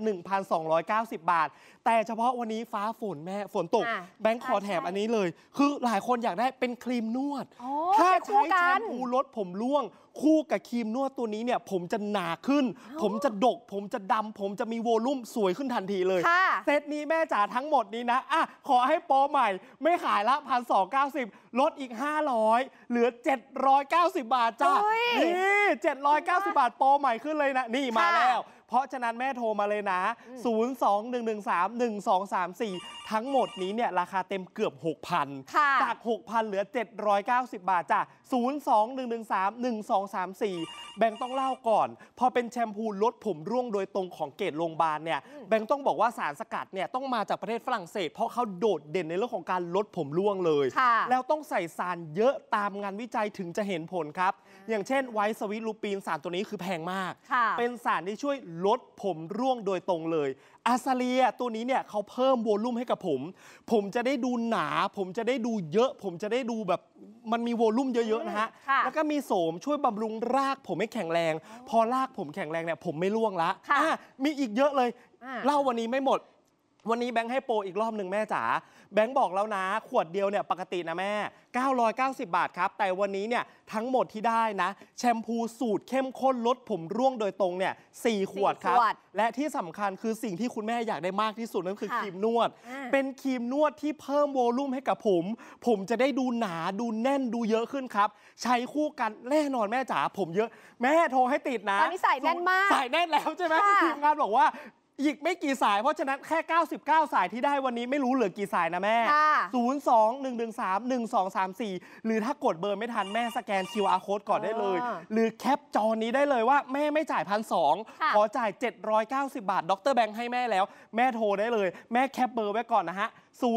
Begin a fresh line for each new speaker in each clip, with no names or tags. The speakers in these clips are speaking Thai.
1,290 บาทแต่เฉพาะวันนี้ฟ้าฝนแม่ฝนตกแบงค์ขอแถมอันนี้เลยคือหลายคนอยากได้เป็นครีมนวดถ้าใช้แชมพูลดผมร่วงคู่กับครีมนวดตัวนี้เนี่ยผมจะหนาขึ้นผมจะดกผมจะดำผมจะมีโวลุ่มสวยขึ้นทันทีเลยเซตนี้แม่จ๋าทั้งหมดนี้นะขอให้โปรใหม่ไม่ขายละ 1,290 ลดอีก500เหลือ790 บาทจ้านี่790 บาทโปรใหม่ขึ้นเลยนะนี่มาแล้วเพราะฉะนั้นแม่โทรมาเลยนะ 021131234 ทั้งหมดนี้เนี่ยราคาเต็มเกือบ 6,000 จาก 6,000 เหลือ 790 บาทจ้ะ 021131234 แบงค์ต้องเล่าก่อนพอเป็นแชมพูลดผมร่วงโดยตรงของเกรดโรงพยาบาลเนี่ยแบงค์ต้องบอกว่าสารสกัดเนี่ยต้องมาจากประเทศฝรั่งเศสเพราะเขาโดดเด่นในเรื่องของการลดผมร่วงเลยแล้วต้องใส่สารเยอะตามงานวิจัยถึงจะเห็นผลครับอย่างเช่นไวท์สวิตลูปีนสารตัวนี้คือแพงมากเป็นสารที่ช่วยลดผมร่วงโดยตรงเลยอาซาเลียตัวนี้เนี่ยเขาเพิ่มโวลุ่มให้กับผมจะได้ดูหนาผมจะได้ดูเยอะผมจะได้ดูแบบมันมีโวลุ่มเยอะๆนะฮะแล้วก็มีโสมช่วยบำรุงรากผมให้แข็งแรงพอรากผมแข็งแรงเนี่ยผมไม่ร่วงละมีอีกเยอะเลยเล่าวันนี้ไม่หมดวันนี้แบงค์ให้โปรอีกรอบหนึ่งแม่จ๋าแบงค์บอกแล้วนะขวดเดียวเนี่ยปกตินะแม่990 บาทครับแต่วันนี้เนี่ยทั้งหมดที่ได้นะแชมพูสูตรเข้มข้นลดผมร่วงโดยตรงเนี่ย4 ขวดครับและที่สำคัญคือสิ่งที่คุณแม่อยากได้มากที่สุดนั่นคือครีมนวดเป็นครีมนวดที่เพิ่มโวลุ่มให้กับผมจะได้ดูหนาดูแน่นดูเยอะขึ้นครับใช้คู่กันแน่นอนแม่จ๋าผมเยอะแม่โทรให้ติดนะ
ตอนนี้ใส่แน่นมาก
ใส่แน่นแล้วใช่ไหมทีมงานบอกว่าอีกไม่กี่สายเพราะฉะนั้นแค่99 สายที่ได้วันนี้ไม่รู้เหลือกี่สายนะแม่021131234หรือถ้ากดเบอร์ไม่ทันแม่สแกน QR Code ก่อนได้เลยหรือแคปจอนี้ได้เลยว่าแม่ไม่จ่าย 1,200 ขอจ่าย790 บาทดร.แบงค์ให้แม่แล้วแม่โทรได้เลยแม่แคปเบอร์ไว้ก่อนนะฮะ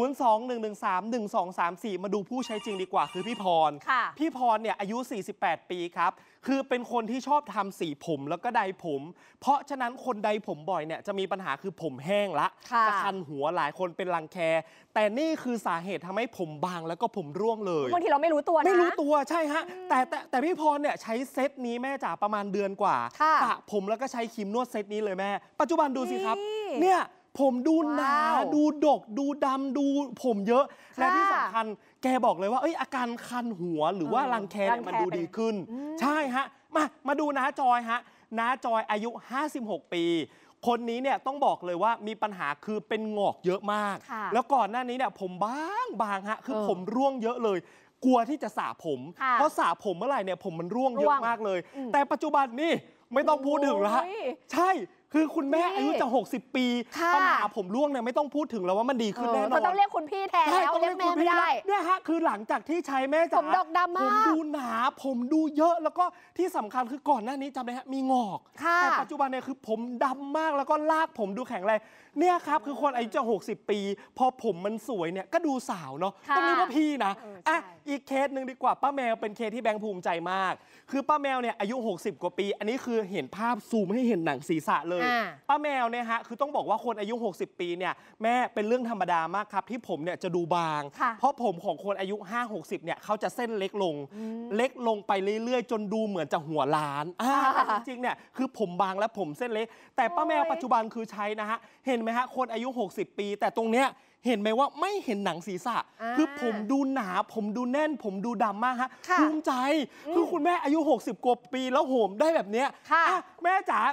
021131234มาดูผู้ใช้จริงดีกว่าคือพี่พรพี่พรเนี่ยอายุ48 ปีครับคือเป็นคนที่ชอบทำสีผมแล้วก็ไดผมเพราะฉะนั้นคนไดผมบ่อยเนี่ยจะมีปัญหาคือผมแห้งละจะคันหัวหลายคนเป็นรังแคแต่นี่คือสาเหตุทำให้ผมบางแล้วก็ผมร่วงเลย
บางทีเราไม่รู้ตัวนะ
ไม่รู้ตัวใช่ฮะแต่พี่พรเนี่ยใช้เซตนี้แม่จ๋าประมาณเดือนกว่าสระผมแล้วก็ใช้ครีมนวดเซตนี้เลยแม่ปัจจุบันดูสิครับเนี่ยผมดูหนาดูดกดูดำดูผมเยอะและที่สำคัญแกบอกเลยว่าอาการคันหัวหรือว่ารังแคเนี่ยมันดูดีขึ้นใช่ฮะมาดูน้าจอยฮะน้าจอยอายุ56 ปีคนนี้เนี่ยต้องบอกเลยว่ามีปัญหาคือเป็นงอกเยอะมากแล้วก่อนหน้านี้เนี่ยผมบางฮะคือผมร่วงเยอะเลยกลัวที่จะสระผมเพราะสระผมเมื่อไหร่เนี่ยผมมันร่วงเยอะมากเลยแต่ปัจจุบันนี่ไม่ต้องพูดถึงแล้วใช่คือคุณแม่อายุจะ60 ปีปัญหาผมร่วงเนี่ยไม่ต้องพูดถึงแล้วว่ามันดีขึ้นแน่นอน
เขาต้องเรียกคุณพี่แทนแล้วเรียกแม่ไม่ได้
เนี่ยฮะคือหลังจากที่ใช้แม่จ๋า
ผมดกดำมาก
ผมดูหนาผมดูเยอะแล้วก็ที่สำคัญคือก่อนหน้านี้จำได้ฮะมีงอกแต่ปัจจุบันเนี่ยคือผมดำมากแล้วก็ลากผมดูแข็งแรงเนี่ยครับคือคนอายุจะ60 ปีพอผมมันสวยเนี่ยก็ดูสาวเนาะต้องเรียกว่าพี่นะอีกเคสหนึ่งดีกว่าป้าแมวเป็นเคสที่แบงค์ภูมิใจมากคือป้าแมวเนี่ยอายุ60 กว่าปีอันนี้คือเห็นภาพซูมให้เห็นหนังศีรษะเลยป้าแมวเนี่ยฮะคือต้องบอกว่าคนอายุ60 ปีเนี่ยแม่เป็นเรื่องธรรมดามากครับที่ผมเนี่ยจะดูบางเพราะผมของคนอายุ50-60เนี่ยเขาจะเส้นเล็กลงไปเรื่อยๆจนดูเหมือนจะหัวล้านแต่จริงๆเนี่ยคือผมบางและผมเส้นเล็กแต่ป้าแมวปัจจุบันคือใช้นะฮะเห็นไหมฮะคนอายุ60 ปีแต่ตรงเนี้ยเห็นไหมว่าไม่เห็นหนังศีรษะคือผมดูหนาผมดูแน่นผมดูดำมากฮะภูมิใจคือคุณแม่อายุ60 กว่าปีแล้วโหมได้แบบเนี้ยแม่จ๋า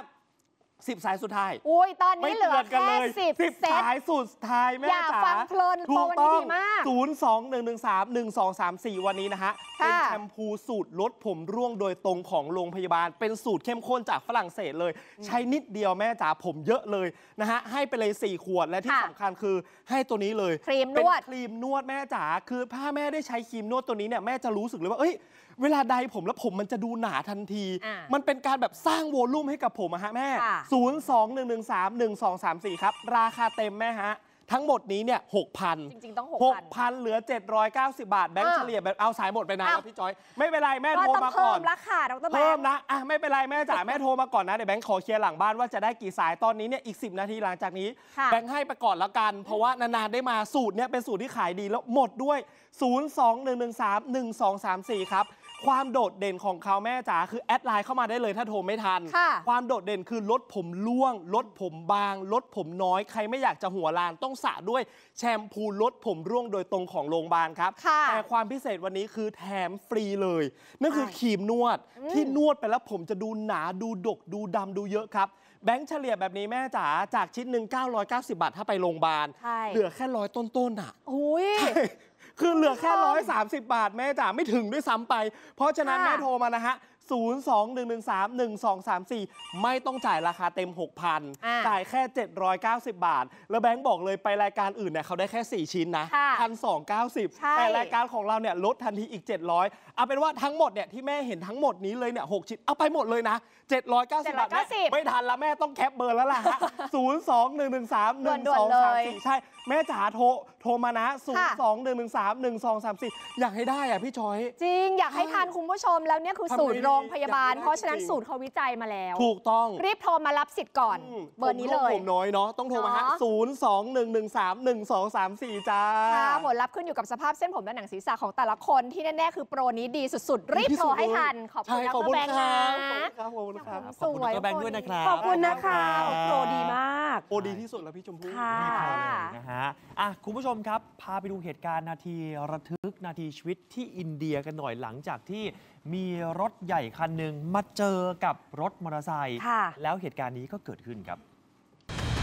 10 สายสุดท้าย
อุ้ยตอนนี้เหลือแค่10
สายสุดท้ายแม่จ๋า
อย่าฟังเพลินโปรวันนี้ดีมาก
021131234วันนี้นะฮะเป็นแชมพูสูตรลดผมร่วงโดยตรงของโรงพยาบาลเป็นสูตรเข้มข้นจากฝรั่งเศสเลยใช้นิดเดียวแม่จ๋าผมเยอะเลยนะฮะให้ไปเลย4 ขวดและที่สำคัญคือให้ตัวนี้เลย
ครีมนวด
ครีมนวดแม่จ๋าคือถ้าแม่ได้ใช้ครีมนวดตัวนี้เนี่ยแม่จะรู้สึกเลยว่าเวลาใดผมแล้วผมมันจะดูหนาทันทีมันเป็นการแบบสร้างโวลุ่มให้กับผมอะฮะแม่021131234ครับราคาเต็มแม่ฮะทั้งหมดนี้เนี่ย 6,000
จริงๆต้อง
6,000 เหลือ790 บาทแบงค์เฉลี่ยแบบเอาสายหมดไปนานแล้วพี่จอยไม่เป็นไรแม่โทรมาก่อน
ราคาดร.แบงค์
เพิ่มนะไม่เป็นไรแม่จ๋าแม่โทรมาก่อนนะเดี๋ยวแบงค์ขอเคลียร์หลังบ้านว่าจะได้กี่สายตอนนี้เนี่ยอีก10 นาทีหลังจากนี้แบงค์ให้ไปก่อนแล้วกันเพราะว่านานๆได้มาสูตรเนี่ยเป็นสูตรที่ขายดีแล้วหมดด้วย021131234ครับความโดดเด่นของเขาแม่จ๋าคือแอดไลน์เข้ามาได้เลยถ้าโทรไม่ทันความโดดเด่นคือลดผมร่วงลดผมบางลดผมน้อยใครไม่อยากจะหัวลานต้องสระด้วยแชมพูลดผมร่วงโดยตรงของโรงพยาบาลครับแต่ความพิเศษวันนี้คือแถมฟรีเลยนั่นคือครีมนวดที่นวดไปแล้วผมจะดูหนาดูดกดูดำดูเยอะครับแบงค์เฉลี่ยแบบนี้แม่จ๋าจากชิ้นหนึ่ง990 บาทถ้าไปโรงพยาบาลเหลือแค่100ต้นๆอ่ะคือเหลือแค่130 บาทแม่จ๋าไม่ถึงด้วยซ้ำไปเพราะฉะนั้นแม่โทรมานะฮะ02-113-1234ไม่ต้องจ่ายราคาเต็ม 6,000 จ่ายแค่790 บาทแล้วแบงค์บอกเลยไปรายการอื่นเนี่ยเขาได้แค่4ชิ้นนะ1,290แต่รายการของเราเนี่ยลดทันทีอีก700เอาเป็นว่าทั้งหมดเนี่ยที่แม่เห็นทั้งหมดนี้เลยเนี่ย6ชิ้นเอาไปหมดเลยนะ790 บาทไม่ทันแล้วแม่ต้องแคปเบอร์แล้วล่ะฮะ02-113-1234ใช่แม่จ๋าโทรมานะ02-113-1234อยากให้ได้อ่ะพี่ชอย
จริงอยากให้ทันคุณผู้ชมแล้วเนี่ยคือศูนย์โรงพยาบาลเพราะฉะนั้นศูนย์เขาวิจัยมาแล้ว
ถูกต้อง
รีบโทรมารับสิทธิ์ก่อนเบอร์นี้เลย
ผมน้อยเนาะต้องโทรมาฮะ02-113-1234จ้า
ผลลัพธ์ขึ้นอยู่กับสภาพเส้นผมและหนังศีรษะของแต่ละคนที่แน่ๆคือโปรนี้ดีสุดๆรีบโทรให้ทันขอบคุณดร.แบงค์นะ
ขอบคุณครับ
ขอบคุณดร.แบงค์ด้วยนะครับ
ขอบคุณนะคะโปรดีมาก
โปรดีที่สุดแล้วพี่ชมพู่
นะฮะคุณผู้ชมครับพาไปดูเหตุการณ์นาทีระทึกนาทีชีวิตที่อินเดียกันหน่อยหลังจากที่มีรถใหญ่คันหนึ่งมาเจอกับรถมอเตอร์ไซค์แล้วเหตุการณ์นี้ก็เกิดขึ้นครับ